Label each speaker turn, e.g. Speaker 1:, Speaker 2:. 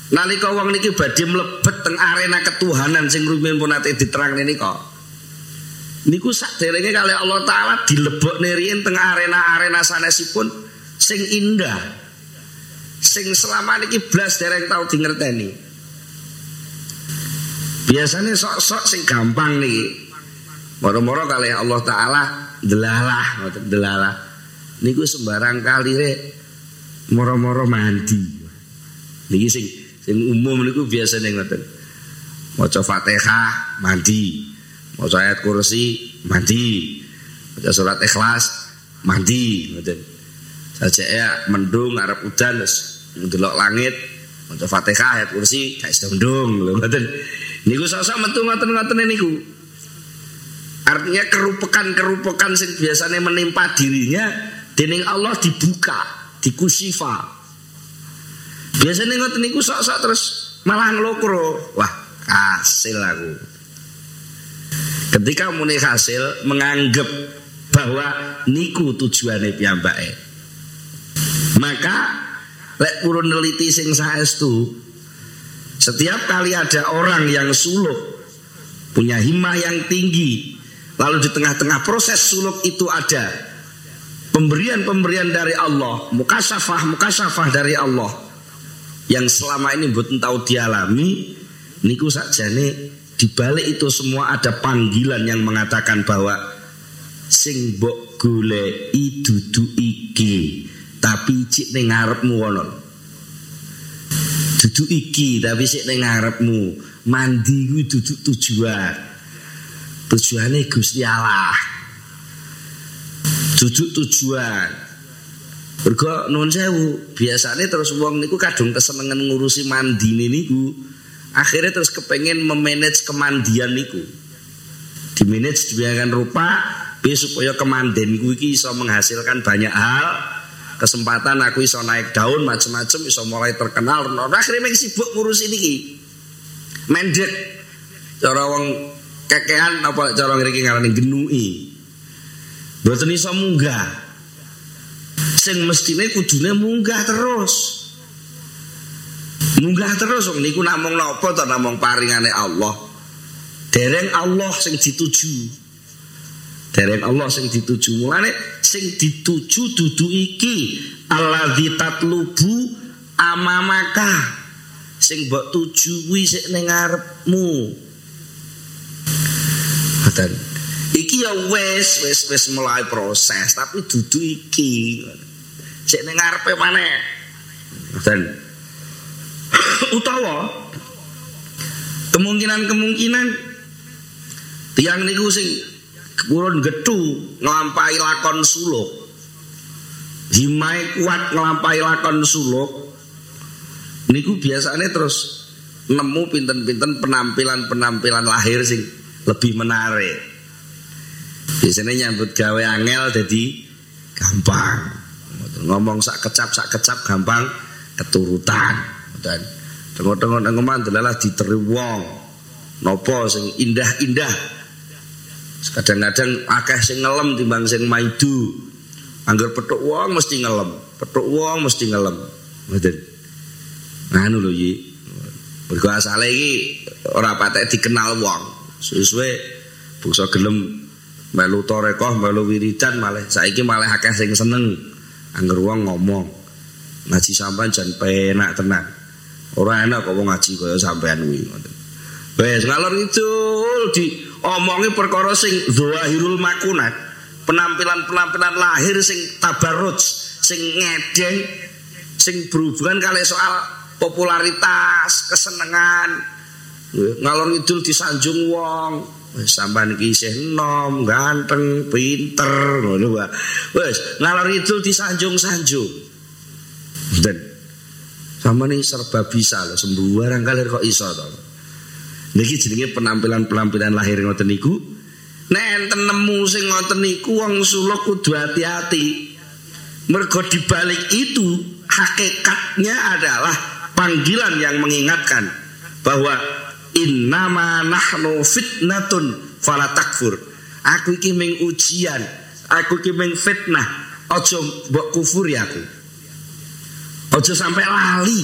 Speaker 1: Nalika wong niki badhe mlebet teng arena ketuhanan sing rumiyin pun ate diterangne nika. Niku saderenge kalih Allah taala dilebokne riyin teng arena-arena sanesipun sing indah. Sing selama niki blas dereng tau dingerteni. Biasane sok-sok sing gampang niki. Moro-moro kalih Allah taala delalah ngoten delalah. Niku sembarang kali rek moro-moro mandi. Niki sing umum niku biasane ngoten. Maca Fatihah mandi. Maca ayat kursi mandi. Maca surat Ikhlas mandi ngoten. Sajake mendung arep udan wis ndelok langit maca Fatihah ayat kursi gak iso mendung lho ngoten. Niku sok-sok metu ngoten-ngoten niku. Artinya kerupekan-kerupekan sing biasanya menimpa dirinya dening Allah dibuka, dikusifa. Biasanya ngoten niku sok-sok terus malah nglokro. Wah, hasil aku. Ketika muni hasil menganggap bahwa niku tujuane piyambake. Maka lek purun neliti sing saestu, setiap kali ada orang yang suluk, punya himmah yang tinggi, lalu di tengah-tengah proses suluk itu ada pemberian-pemberian dari Allah, mukasyafah dari Allah yang selama ini mboten tau dialami, niku sakjane dibalik itu semua ada panggilan yang mengatakan bahwa sing mbok goleki dudu iki, tapi cik ning ngarepmu ngono. Dudu iki tapi sik ning ngarepmu. Mandi kuwi dudu tujuan. Tujuane Gusti Allah. Dudu tujuan. Mergo nuwun sewu, biasane terus wong niku kadung kesenengan ngurusi mandine niku. Akhirnya terus kepengen memanage kemandian niku. Dimanage demikian rupa supaya kemandenku iki iso menghasilkan banyak hal. Kesempatan aku iso naik daun macam-macam, iso mulai terkenal. Akhirnya mung sibuk ngurusi niki. Mendek cara wong kekean apa cara ngriki ngarani genui. Mboten iso munggah. Sing mestine kudune munggah terus. Munggah terus wong niku namung napa to namung paringane Allah. Dereng Allah sing dituju. Dereng Allah sing dituju. Mulane sing dituju dudu iki alladzi tatlubu amamaka. Sing mbok tuju kuwi sik ning ngarepmu. Ngoten. Iki ya wis mulai proses tapi dudu iki. Sik ning ngarepe maneh. Ngoten. Utawa kemungkinan tiyang niku sing purun gedhu nglampahi lakon suluk. Himahe kuat nglampahi lakon suluk. Niku biasanya terus nemu pinten-pinten penampilan lahir sing lebih menarik. Biasanya nyambut gawe angel jadi gampang. Ngomong sak kecap gampang keturutan. Dan tengok-tengok nang omah delalah diteri wong. Napa sing indah-indah. Kadang-kadang akeh sing ngelem timbang sing maidu. Angger petuk wong mesti ngelem. Ngoten. Nganu lho iki. Mergo asale iki ora patek dikenal wong. Suwe-suwe bangsa gelem melu tarekah, melu wiridan malah saiki malah akeh sing seneng. Angger wong ngomong. Ngaji sampean jan penak tenan. Ora enak kok wong ngaji kaya sampean kuwi ngoten. Wes ngalor ngidul diomongi perkara sing zahirul makunat, penampilan lahir sing tabarruj, sing ngedeng, sing berhubungan kali soal popularitas, kesenengan. Ngalor ngidul disanjung wong, wis sampean iki isih enom, ganteng, pinter ngono wae. Wis ngalor ngidul disanjung-sanjung. Dan sama nih serba bisa loh, sembarang kali kok iso to. Niki jenenge penampilan lahir ngoten niku. Nek enten nemu sing ngoten niku wong suluk kudu hati-hati. Mergo dibalik itu hakikatnya adalah panggilan yang mengingatkan bahwa innama nahnu fitnatun fala takfur. Aku iki mung ujian, aku iki mung fitnah. Aja mbok kufuri aku. Aja sampai lali